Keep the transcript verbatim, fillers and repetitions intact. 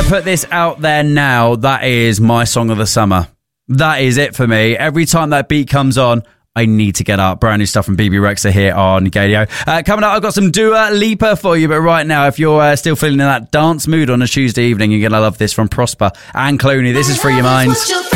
to put this out there now. That is my song of the summer. That is it for me. Every time that beat comes on, I need to get up. Brand new stuff from B B Rexha here on Gadio. Uh, coming up, I've got some Dua Lipa for you. But right now, if you're uh, still feeling in that dance mood on a Tuesday evening, you're going to love this from Prosper and Clooney. This is Free Your Mind.